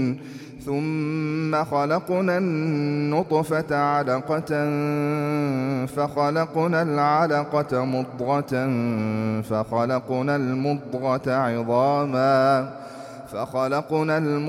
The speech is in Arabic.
ثم خلقنا النطفة علقة فخلقنا العلقة مضغة فخلقنا المضغة عظاما